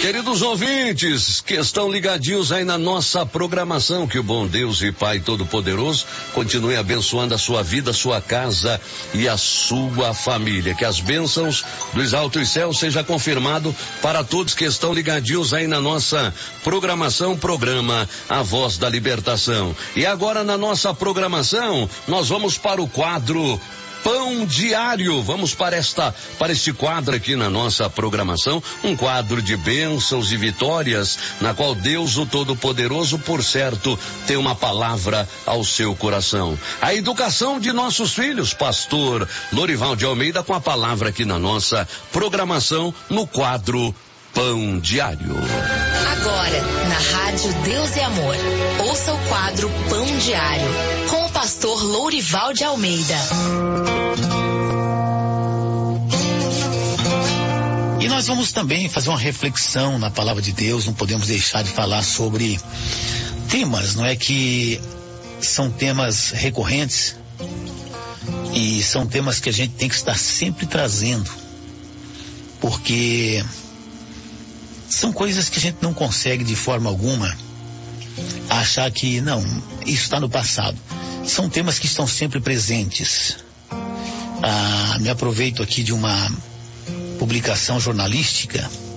Queridos ouvintes que estão ligadinhos aí na nossa programação, que o bom Deus e Pai Todo-Poderoso continue abençoando a sua vida, a sua casa e a sua família. Que as bênçãos dos altos céus seja confirmado para todos que estão ligadinhos aí na nossa programação, programa A Voz da Libertação. E agora na nossa programação, nós vamos para o quadro Pão Diário. Vamos para este quadro aqui na nossa programação, um quadro de bênçãos e vitórias, na qual Deus, o Todo-Poderoso, por certo, tem uma palavra ao seu coração. A educação de nossos filhos, pastor Lorival de Almeida, com a palavra aqui na nossa programação, no quadro Pão Diário. Agora, na Rádio Deus e Amor, ouça o quadro Pão Diário, com o pastor Lorival de Almeida. E nós vamos também fazer uma reflexão na palavra de Deus, não podemos deixar de falar sobre temas, não é, que são temas recorrentes e são temas que a gente tem que estar sempre trazendo, porque são coisas que a gente não consegue de forma alguma achar que não, isso está no passado. São temas que estão sempre presentes. Me aproveito aqui de uma publicação jornalística